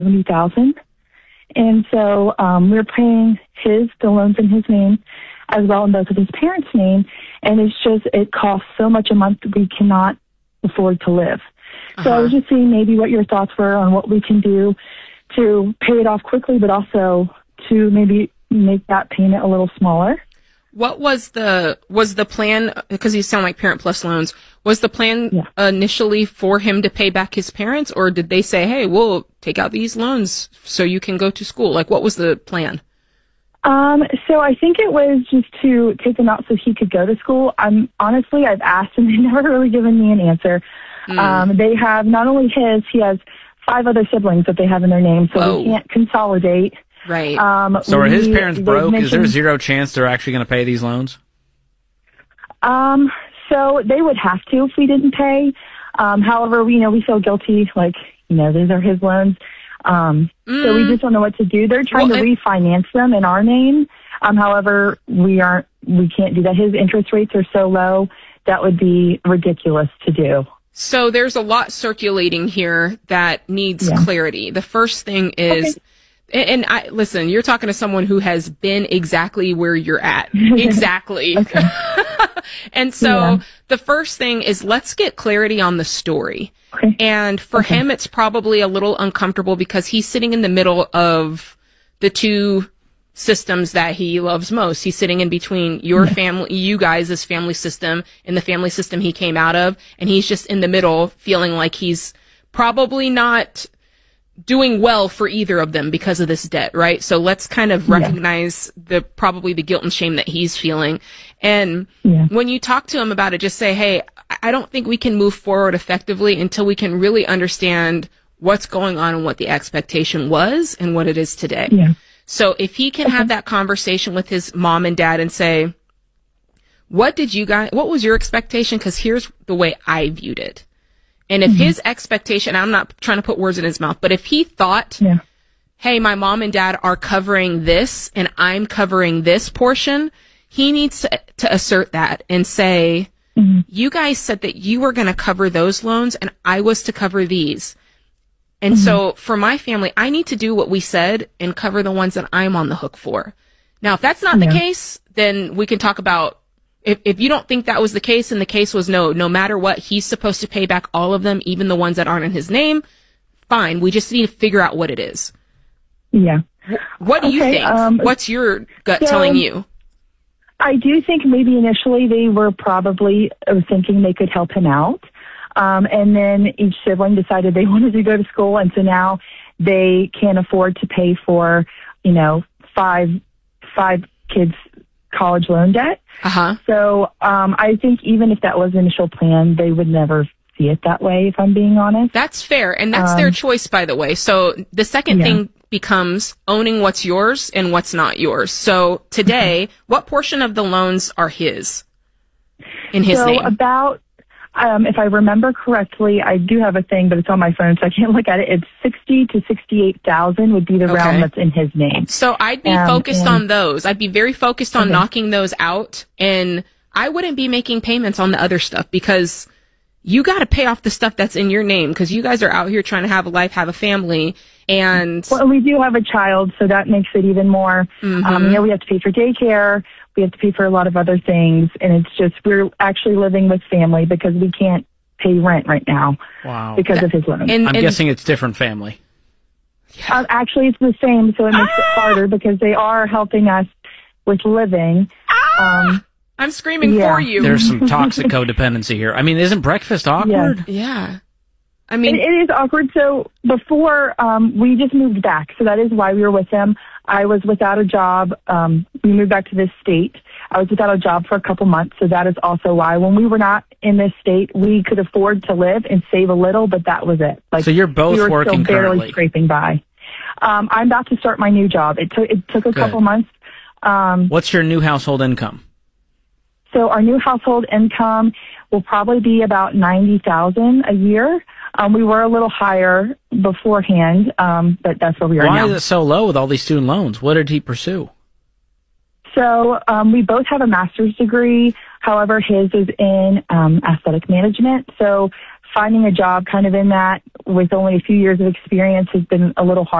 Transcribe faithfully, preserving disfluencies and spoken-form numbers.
seventy thousand. And so um, we're paying his, the loans in his name, as well in both of his parents' name. And it's just, it costs so much a month we cannot afford to live. Uh-huh. So I was just seeing maybe what your thoughts were on what we can do to pay it off quickly, but also to maybe make that payment a little smaller. What was the was the plan, because you sound like Parent Plus loans, was the plan yeah. initially for him to pay back his parents, or did they say, hey, we'll take out these loans so you can go to school? Like, what was the plan? Um, so I think it was just to take them out so he could go to school. I'm honestly, I've asked and they've never really given me an answer. Mm. Um, they have not only his, he has five other siblings that they have in their name, so Whoa. we can't consolidate. Right. Um, so are we, his parents broke? Is there mentioned, zero chance they're actually going to pay these loans? Um, so they would have to if we didn't pay. Um, however, we, you know, we feel guilty, like, you know, these are his loans. Um, mm. so we just don't know what to do. They're trying well, to and- refinance them in our name. Um, however, we aren't, we can't do that. His interest rates are so low, that would be ridiculous to do. So there's a lot circulating here that needs yeah. clarity. The first thing is, okay. And I, listen, you're talking to someone who has been exactly where you're at. Exactly. And so yeah. the first thing is, let's get clarity on the story. Okay. And for okay. him, it's probably a little uncomfortable because he's sitting in the middle of the two systems that he loves most. He's sitting in between your yeah. family, you guys' family system and the family system he came out of. And he's just in the middle feeling like he's probably not doing well for either of them because of this debt, right? So let's kind of recognize yeah. the probably the guilt and shame that he's feeling. And yeah. when you talk to him about it, just say, hey, I don't think we can move forward effectively until we can really understand what's going on and what the expectation was and what it is today. Yeah. So if he can okay. have that conversation with his mom and dad and say, what did you guys, what was your expectation? Because here's the way I viewed it. And if mm-hmm. his expectation, I'm not trying to put words in his mouth, but if he thought, yeah. hey, my mom and dad are covering this and I'm covering this portion, he needs to, to assert that and say, mm-hmm. you guys said that you were going to cover those loans and I was to cover these. And mm-hmm. so for my family, I need to do what we said and cover the ones that I'm on the hook for. Now, if that's not yeah. the case, then we can talk about If if you don't think that was the case and the case was no, no matter what, he's supposed to pay back all of them, even the ones that aren't in his name, fine. We just need to figure out what it is. Yeah. What do okay, you think? Um, What's your gut so telling you? I do think maybe initially they were probably thinking they could help him out. Um, and then each sibling decided they wanted to go to school. And so now they can't afford to pay for, you know, five, five kids' college loan debt. Uh-huh. So um, I think even if that was the initial plan, they would never see it that way, if I'm being honest. That's fair. And that's um, their choice, by the way. So the second yeah. thing becomes owning what's yours and what's not yours. So today, what portion of the loans are his, in his so name? So about, um, if I remember correctly, I do have a thing, but it's on my phone, so I can't look at it. It's sixty to sixty-eight thousand would be the okay. realm that's in his name. So I'd be um, focused and, on those. I'd be very focused on okay. knocking those out, and I wouldn't be making payments on the other stuff because you got to pay off the stuff that's in your name because you guys are out here trying to have a life, have a family, and well, we do have a child, so that makes it even more. Mm-hmm. Um, you know, we have to pay for daycare. We have to pay for a lot of other things, and it's just we're actually living with family because we can't pay rent right now wow. because that, of his loan. And, I'm and, guessing it's different family. Uh, actually, it's the same, so it makes ah! it harder because they are helping us with living. Ah! Um, I'm screaming yeah. for you. There's some toxic codependency here. I mean, isn't breakfast awkward? Yeah. yeah. I mean, it, it is awkward. So before um, we just moved back, so that is why we were with him. I was without a job. Um, we moved back to this state. I was without a job for a couple months, so that is also why when we were not in this state, we could afford to live and save a little, but that was it. Like, so you're both we were working still barely currently. scraping by. Um, I'm about to start my new job. It took it took a Good. couple months. Um, What's your new household income? So our new household income will probably be about ninety thousand a year. Um, we were a little higher beforehand, um, but that's where we are Why now. Why is it so low with all these student loans? What did he pursue? So um, we both have a master's degree. However, his is in um, aesthetic management. So finding a job kind of in that with only a few years of experience has been a little hard.